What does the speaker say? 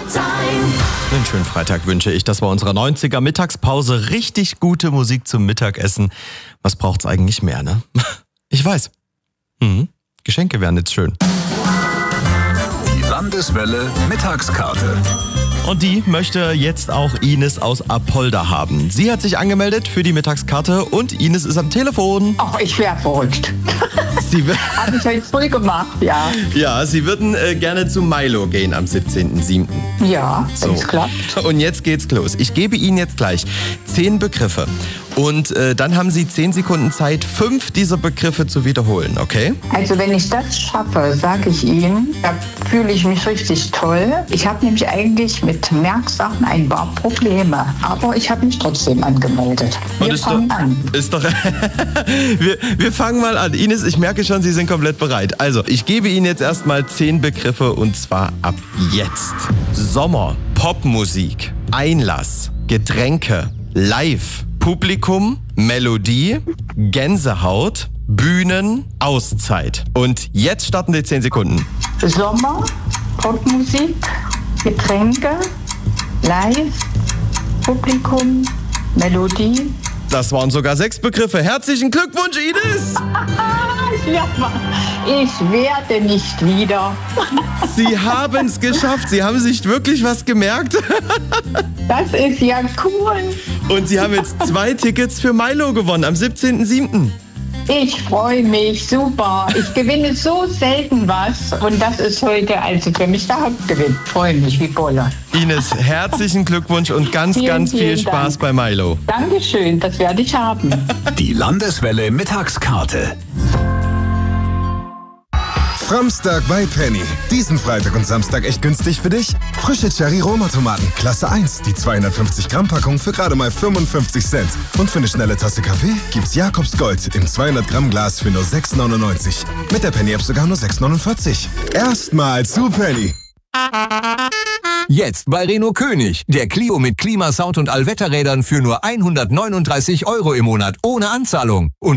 Einen schönen Freitag wünsche ich. Das war unsere 90er Mittagspause. Richtig gute Musik zum Mittagessen. Was braucht's eigentlich mehr, ne? Ich weiß. Geschenke wären jetzt schön. Die Landeswelle Mittagskarte. Und die möchte jetzt auch Ines aus Apolda haben. Sie hat sich angemeldet für die Mittagskarte und Ines ist am Telefon. Ach, ich wäre verrückt. Habe ich heute früh gemacht, ja. Ja, Sie würden gerne zu Milo gehen am 17.07. Ja, So. das klappt. Und jetzt geht's los. Ich gebe Ihnen jetzt gleich 10 Begriffe. Und dann haben Sie 10 Sekunden Zeit, 5 dieser Begriffe zu wiederholen, okay? Also wenn ich das schaffe, sage ich Ihnen, da fühle ich mich richtig toll. Ich habe nämlich eigentlich mit Merksachen ein paar Probleme. Aber ich habe mich trotzdem angemeldet. Wir fangen an. Ist doch wir fangen mal an. Ines, ich merke schon, Sie sind komplett bereit. Also, ich gebe Ihnen jetzt erstmal 10 Begriffe und zwar ab jetzt. Sommer, Popmusik, Einlass, Getränke, Live, Publikum, Melodie, Gänsehaut, Bühnen, Auszeit. Und jetzt starten die 10 Sekunden. Sommer, Popmusik, Getränke, Live, Publikum, Melodie. Das waren sogar 6 Begriffe. Herzlichen Glückwunsch, Ines! Ich werde nicht wieder. Sie haben es geschafft. Sie haben sich wirklich was gemerkt. Das ist ja cool. Und Sie haben jetzt 2 Tickets für Milo gewonnen am 17.07. Ich freue mich, super. Ich gewinne so selten was und das ist heute also für mich der Hauptgewinn. Ich freue mich wie Bolle. Ines, herzlichen Glückwunsch und ganz viel Vielen Spaß Dank. bei Milo. Dankeschön, das werde ich haben. Die Landeswelle Mittagskarte. Framstag bei Penny. Diesen Freitag und Samstag echt günstig für dich? Frische Cherry-Roma-Tomaten, Klasse 1, die 250 Gramm Packung für gerade mal 55 Cent. Und für eine schnelle Tasse Kaffee gibt's Jakobs Gold im 200 Gramm Glas für nur 6,99. Mit der Penny-App sogar nur 6,49. Erstmal zu Penny. Jetzt bei Renault König. Der Clio mit Klimasound und Allwetterrädern für nur 139 € im Monat ohne Anzahlung. Und